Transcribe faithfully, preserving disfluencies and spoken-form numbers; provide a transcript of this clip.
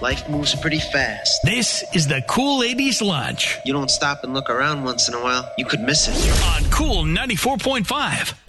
Life moves pretty fast. This is the Cool Ladies Lunch. You don't stop and look around once in a while, you could miss it. On Cool ninety-four point five.